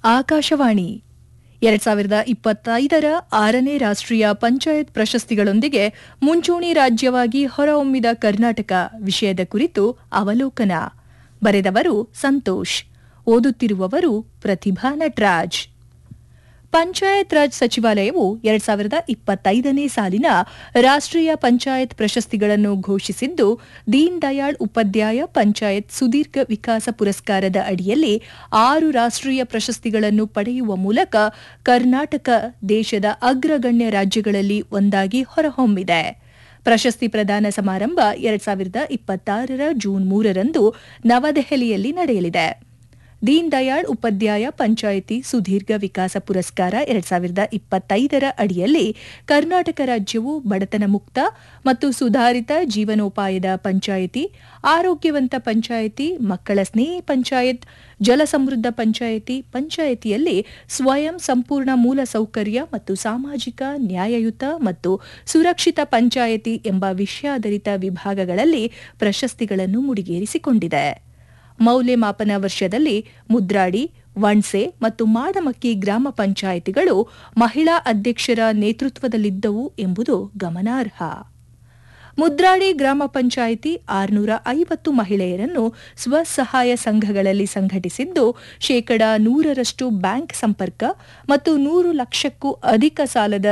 ಆಕಾಶವಾಣಿ 2025ರ 6ನೇ ರಾಷ್ಟ್ರೀಯ ಪಂಚಾಯತ್ ಪ್ರಶಸ್ತಿಗಳೊಂದಿಗೆ ಮುಂಚೂಣಿ ರಾಜ್ಯವಾಗಿ ಹೊರಹೊಮ್ಮಿದ ಕರ್ನಾಟಕ ವಿಷಯದ ಕುರಿತು ಅವಲೋಕನ. ಬರೆದವರು ಸಂತೋಷ್. ಓದುತ್ತಿರುವವರು ಪ್ರತಿಭಾ ನಟರಾಜ್. ಪಂಚಾಯತ್ ರಾಜ್ ಸಚಿವಾಲಯವು 2025ನೇ ಸಾಲಿನ ರಾಷ್ಟ್ರೀಯ ಪಂಚಾಯತ್ ಪ್ರಶಸ್ತಿಗಳನ್ನು ಘೋಷಿಸಿದ್ದು, ದೀನ್ ದಯಾಳ್ ಉಪಾಧ್ಯಾಯ ಪಂಚಾಯತ್ ಸುದೀರ್ಘ ವಿಕಾಸ ಪುರಸ್ಕಾರದ ಅಡಿಯಲ್ಲಿ 6 ರಾಷ್ಟ್ರೀಯ ಪ್ರಶಸ್ತಿಗಳನ್ನು ಪಡೆಯುವ ಮೂಲಕ ಕರ್ನಾಟಕ ದೇಶದ ಅಗ್ರಗಣ್ಯ ರಾಜ್ಯಗಳಲ್ಲಿ ಒಂದಾಗಿ ಹೊರಹೊಮ್ಮಿದೆ. ಪ್ರಶಸ್ತಿ ಪ್ರದಾನ ಸಮಾರಂಭ 2026ರ ಜೂನ್ 3ರಂದು ನವದೆಹಲಿಯಲ್ಲಿ ನಡೆಯಲಿದೆ. ದೀನ್ ದಯಾಳ್ ಉಪಾಧ್ಯಾಯ ಪಂಚಾಯಿತಿ ಸುದೀರ್ಘ ವಿಕಾಸ ಪುರಸ್ಕಾರ 2025ರ ಅಡಿಯಲ್ಲಿ ಕರ್ನಾಟಕ ರಾಜ್ಯವು ಬಡತನ ಮುಕ್ತ ಮತ್ತು ಸುಧಾರಿತ ಜೀವನೋಪಾಯದ ಪಂಚಾಯಿತಿ, ಆರೋಗ್ಯವಂತ ಪಂಚಾಯಿತಿ, ಮಕ್ಕಳ ಸ್ನೇಹಿ ಪಂಚಾಯತ್, ಜಲಸಮೃದ್ಧ ಪಂಚಾಯಿತಿ, ಪಂಚಾಯಿತಿಯಲ್ಲಿ ಸ್ವಯಂ ಸಂಪೂರ್ಣ ಮೂಲಸೌಕರ್ಯ ಮತ್ತು ಸಾಮಾಜಿಕ ನ್ಯಾಯಯುತ ಮತ್ತು ಸುರಕ್ಷಿತ ಪಂಚಾಯಿತಿ ಎಂಬ ವಿಷಯಾಧಾರಿತ ವಿಭಾಗಗಳಲ್ಲಿ ಪ್ರಶಸ್ತಿಗಳನ್ನು ಮುಡಿಗೇರಿಸಿಕೊಂಡಿದೆ. ಮೌಲ್ಯಮಾಪನ ವರ್ಷದಲ್ಲಿ ಮುದ್ರಾಡಿ, ವಣ್ಸೆ ಮತ್ತು ಮಾಡಮಕ್ಕಿ ಗ್ರಾಮ ಪಂಚಾಯಿತಿಗಳು ಮಹಿಳಾ ಅಧ್ಯಕ್ಷರ ನೇತೃತ್ವದಲ್ಲಿದ್ದವು ಎಂಬುದು ಗಮನಾರ್ಹ. ಮುದ್ರಾಡಿ ಗ್ರಾಮ ಪಂಚಾಯಿತಿ 650 ಮಹಿಳೆಯರನ್ನು ಸ್ವಸಹಾಯ ಸಂಘಗಳಲ್ಲಿ ಸಂಘಟಿಸಿದ್ದು, 100% ಬ್ಯಾಂಕ್ ಸಂಪರ್ಕ ಮತ್ತು 100 ಲಕ್ಷಕ್ಕೂ ಅಧಿಕ ಸಾಲದ